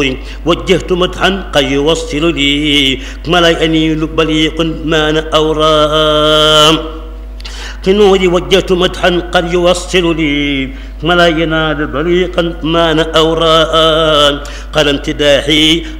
وجهت مدحا قد يوصل لي ما لا ينيل بليق مان أورام كنوري وجهت مدحا قد يوصل لي ما لا ينال بريقا مان أوران قال امتداحي